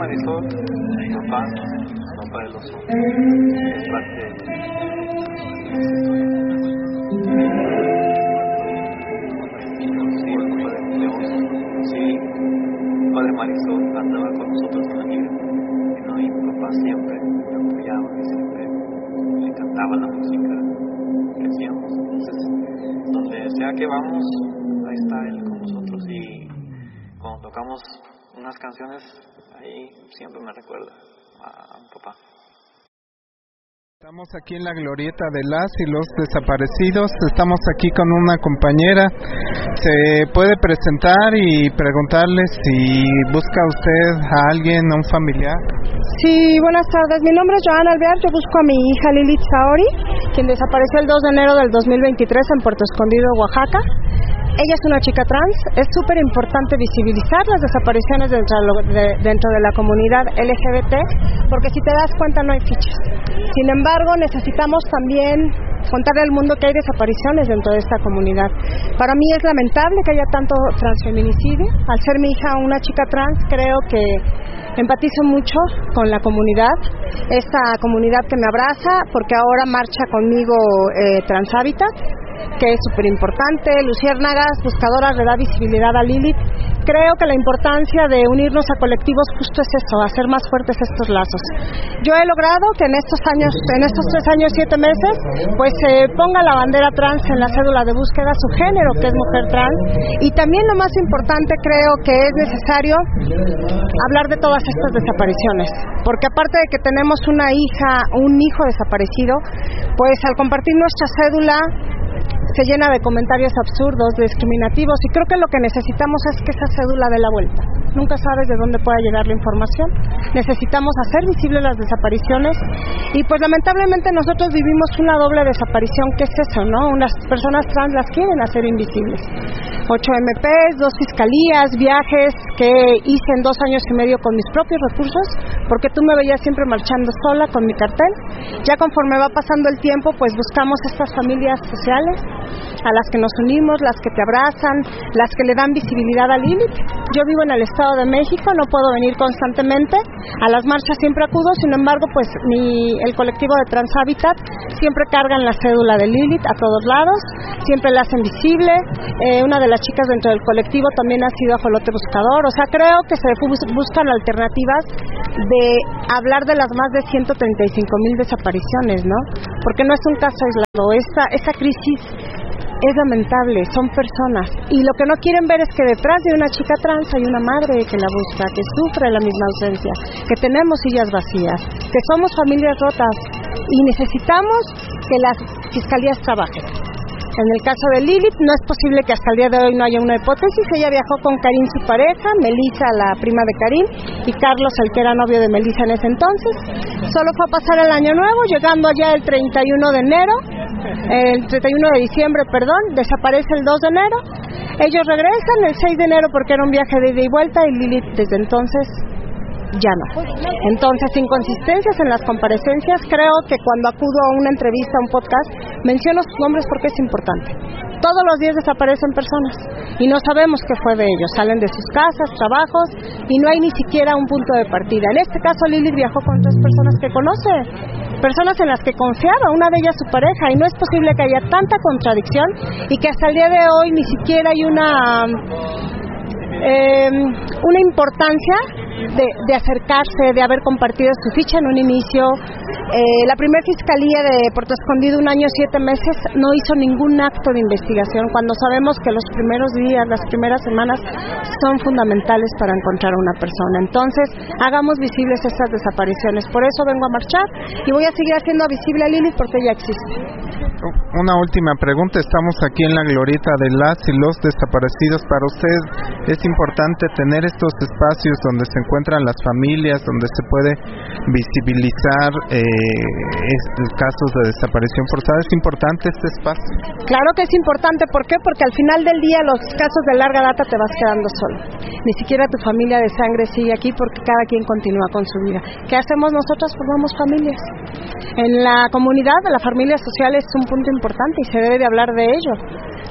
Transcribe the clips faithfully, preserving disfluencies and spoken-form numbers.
Marisol, mi papá, papá del oso, es parte de sí, padre Marisol andaba con nosotros en la nieve, ¿no? Y mi papá siempre me apoyaba y siempre le encantaba la música que hacíamos. Entonces, donde sea que vamos, ahí está él con nosotros, y cuando tocamos unas canciones, ahí siempre me recuerda a, a mi papá. Estamos aquí en la glorieta de las y los desaparecidos. Estamos aquí con una compañera. ¿Se puede presentar y preguntarle si busca usted a alguien, a un familiar? Sí, buenas tardes. Mi nombre es Joana Alvear. Yo busco a mi hija Lilith Saori, quien desapareció el dos de enero del dos mil veintitrés en Puerto Escondido, Oaxaca. Ella es una chica trans. Es súper importante visibilizar las desapariciones dentro de, dentro de la comunidad L G B T, porque si te das cuenta no hay fichas. Sin embargo, necesitamos también contarle al mundo que hay desapariciones dentro de esta comunidad. Para mí es lamentable que haya tanto transfeminicidio. Al ser mi hija una chica trans, creo que empatizo mucho con la comunidad, esta comunidad que me abraza, porque ahora marcha conmigo eh, Transhabitat, que es súper importante. Luciérnagas Buscadoras le da visibilidad a Lilith. Creo que la importancia de unirnos a colectivos justo es eso, hacer más fuertes estos lazos. Yo he logrado que en estos años, en estos tres años, siete meses, pues se eh, ponga la bandera trans en la cédula de búsqueda, su género, que es mujer trans, y también lo más importante, creo que es necesario hablar de todas estas desapariciones, porque aparte de que tenemos una hija, un hijo desaparecido, pues al compartir nuestra cédula se llena de comentarios absurdos, discriminativos, y creo que lo que necesitamos es que esa cédula dé la vuelta. Nunca sabes de dónde pueda llegar la información. Necesitamos hacer visibles las desapariciones, y pues lamentablemente nosotros vivimos una doble desaparición, que es eso, ¿no? Unas personas trans las quieren hacer invisibles. ocho eme pes, dos fiscalías, viajes que hice en dos años y medio con mis propios recursos, porque tú me veías siempre marchando sola con mi cartel. Ya conforme va pasando el tiempo, pues buscamos estas familias sociales a las que nos unimos, las que te abrazan, las que le dan visibilidad a Lilith. Yo vivo en el Estado de México, no puedo venir constantemente, a las marchas siempre acudo, sin embargo, pues mi, el colectivo de Transhabitat siempre cargan la cédula de Lilith a todos lados, siempre la hacen visible. Eh, una de las chicas dentro del colectivo también ha sido ajolote buscador. O sea, creo que se buscan alternativas de hablar de las más de ciento treinta y cinco mil desapariciones, ¿no? Porque no es un caso aislado. Esta, esta crisis es lamentable, son personas, y lo que no quieren ver es que detrás de una chica trans hay una madre que la busca, que sufre la misma ausencia, que tenemos sillas vacías, que somos familias rotas, y necesitamos que las fiscalías trabajen. En el caso de Lilith, no es posible que hasta el día de hoy no haya una hipótesis. Ella viajó con Karim, su pareja, Melissa, la prima de Karim, y Carlos, el que era novio de Melissa en ese entonces. Solo fue a pasar el año nuevo, llegando allá el treinta y uno de enero, el treinta y uno de diciembre, perdón, desaparece el dos de enero. Ellos regresan el seis de enero porque era un viaje de ida y vuelta, y Lilith desde entonces ya no. Entonces, inconsistencias en las comparecencias. Creo que cuando acudo a una entrevista, a un podcast, menciono sus nombres porque es importante. Todos los días desaparecen personas y no sabemos qué fue de ellos. Salen de sus casas, trabajos, y no hay ni siquiera un punto de partida. En este caso, Lilith viajó con tres personas que conoce, personas en las que confiaba, una de ellas su pareja, y no es posible que haya tanta contradicción y que hasta el día de hoy ni siquiera hay una eh, una importancia de, de acercarse, de haber compartido su ficha en un inicio. Eh, la primera fiscalía de Puerto Escondido, un año siete meses, no hizo ningún acto de investigación, cuando sabemos que los primeros días, las primeras semanas son fundamentales para encontrar a una persona. Entonces, hagamos visibles estas desapariciones. Por eso vengo a marchar y voy a seguir haciendo visible a Lilith, porque ella existe. Una última pregunta. Estamos aquí en la glorieta de las y los desaparecidos. Para usted es importante tener estos espacios donde se encuentran las familias, donde se puede visibilizar eh, estos casos de desaparición forzada. ¿Es importante este espacio? Claro que es importante. ¿Por qué? Porque al final del día los casos de larga data te vas quedando solo. Ni siquiera tu familia de sangre sigue aquí, porque cada quien continúa con su vida. ¿Qué hacemos nosotros? Formamos familias. En la comunidad, la familia social es un punto importante y se debe de hablar de ello.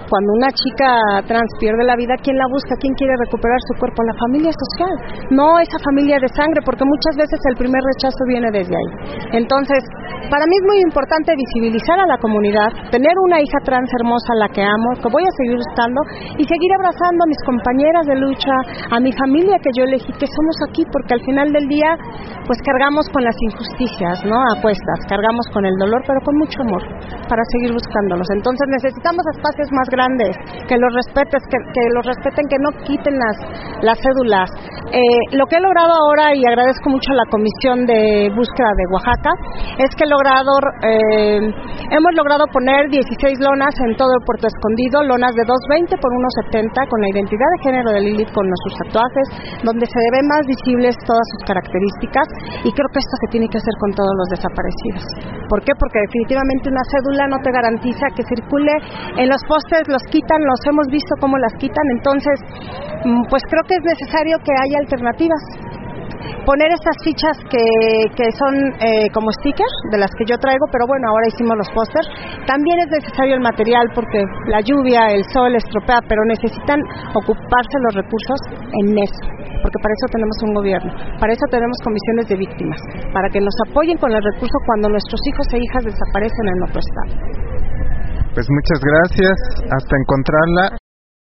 Cuando una chica trans pierde la vida, ¿quién la busca? ¿Quién quiere recuperar su cuerpo? La familia social, no esa familia de sangre, porque muchas veces el primer rechazo viene desde ahí. Entonces, para mí es muy importante visibilizar a la comunidad, tener una hija trans hermosa a la que amo, que voy a seguir buscando, y seguir abrazando a mis compañeras de lucha, a mi familia que yo elegí, que somos aquí, porque al final del día, pues cargamos con las injusticias, ¿no? A cuestas, cargamos con el dolor, pero con mucho amor, para seguir buscándolos. Entonces necesitamos espacios más grandes, que los respetes, que, que los respeten, que no quiten las, las cédulas. Eh, lo que he logrado ahora, y agradezco mucho a la Comisión de Búsqueda de Oaxaca, es que he logrado, eh, hemos logrado poner dieciséis lonas en todo Puerto Escondido, lonas de dos veinte por uno setenta, con la identidad de género de Lilith, con nuestros tatuajes, donde se ven más visibles todas sus características, y creo que esto se tiene que hacer con todos los desaparecidos. ¿Por qué? Porque definitivamente una cédula no te garantiza que circule. En los postes los quitan, los hemos visto cómo las quitan, entonces pues creo que es necesario que haya alternativas. Poner estas fichas que, que son eh, como stickers, de las que yo traigo, pero bueno, ahora hicimos los pósters. También es necesario el material, porque la lluvia, el sol estropea, pero necesitan ocuparse los recursos en eso, porque para eso tenemos un gobierno, para eso tenemos comisiones de víctimas, para que nos apoyen con el recurso cuando nuestros hijos e hijas desaparecen en otro estado. Pues muchas gracias, hasta encontrarla.